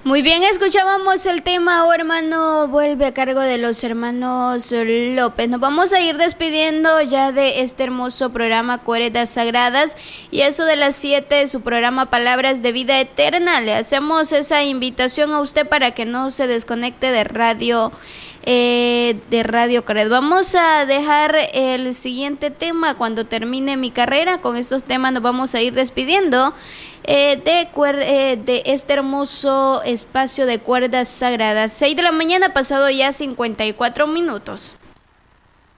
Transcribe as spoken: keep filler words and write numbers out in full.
Muy bien, escuchábamos el tema Oh Hermano Vuelve a cargo de los hermanos López. Nos vamos a ir despidiendo ya de este hermoso programa Cuerdas Sagradas, y eso de las siete, su programa Palabras de Vida Eterna. Le hacemos esa invitación a usted para que no se desconecte de radio eh, de Radio Caret. Vamos a dejar el siguiente tema cuando termine mi carrera. Con estos temas nos vamos a ir despidiendo Eh, de, eh, de este hermoso espacio de Cuerdas Sagradas. seis de la mañana, pasado ya cincuenta y cuatro minutos.